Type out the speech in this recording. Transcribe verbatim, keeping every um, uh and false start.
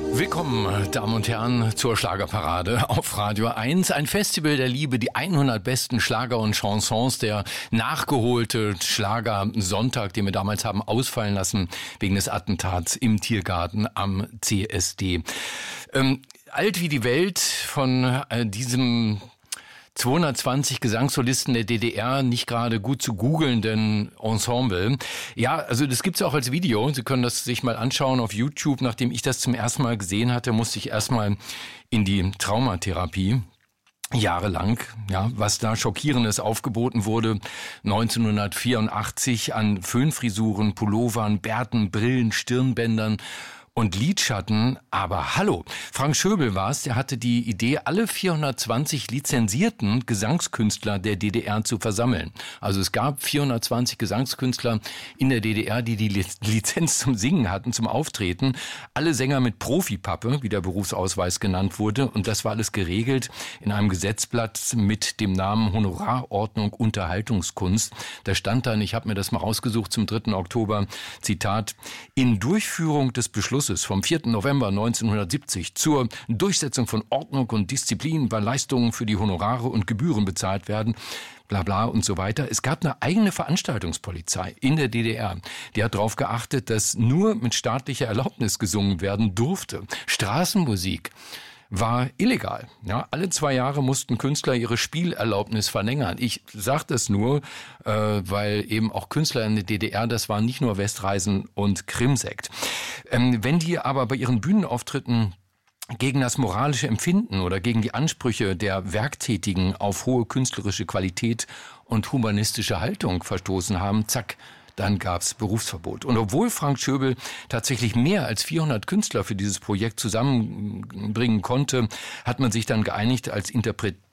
Willkommen, Damen und Herren, zur Schlagerparade auf Radio eins. Ein Festival der Liebe, die hundert besten Schlager und Chansons, der nachgeholte Schlagersonntag, den wir damals haben ausfallen lassen wegen des Attentats im Tiergarten am C S D. Ähm, alt wie die Welt von äh, diesem zweihundertzwanzig Gesangssolisten der D D R, nicht gerade gut zu googelnden Ensemble. Ja, also das gibt's auch als Video. Sie können das sich mal anschauen auf YouTube. Nachdem ich das zum ersten Mal gesehen hatte, musste ich erstmal in die Traumatherapie. Jahrelang, ja, was da Schockierendes aufgeboten wurde, neunzehnhundertvierundachtzig an Föhnfrisuren, Pullovern, Bärten, Brillen, Stirnbändern und Lidschatten. Aber hallo, Frank Schöbel war es, der hatte die Idee, alle vierhundertzwanzig lizenzierten Gesangskünstler der D D R zu versammeln. Also es gab vierhundertzwanzig Gesangskünstler in der D D R, die die Lizenz zum Singen hatten, zum Auftreten. Alle Sänger mit Profipappe, wie der Berufsausweis genannt wurde. Und das war alles geregelt in einem Gesetzblatt mit dem Namen Honorarordnung Unterhaltungskunst. Da stand dann, ich habe mir das mal rausgesucht zum dritten Oktober, Zitat, in Durchführung des Beschlusses vom vierten November neunzehnhundertsiebzig zur Durchsetzung von Ordnung und Disziplin, weil Leistungen für die Honorare und Gebühren bezahlt werden, bla bla und so weiter. Es gab eine eigene Veranstaltungspolizei in der D D R. Die hat darauf geachtet, dass nur mit staatlicher Erlaubnis gesungen werden durfte. Straßenmusik war illegal. Ja, alle zwei Jahre mussten Künstler ihre Spielerlaubnis verlängern. Ich sage das nur, äh, weil eben auch Künstler in der D D R, das waren nicht nur Westreisen und Krimsekt. Ähm, wenn die aber bei ihren Bühnenauftritten gegen das moralische Empfinden oder gegen die Ansprüche der Werktätigen auf hohe künstlerische Qualität und humanistische Haltung verstoßen haben, zack, dann gab's Berufsverbot. Und obwohl Frank Schöbel tatsächlich mehr als vierhundert Künstler für dieses Projekt zusammenbringen konnte, hat man sich dann geeinigt, als Interpret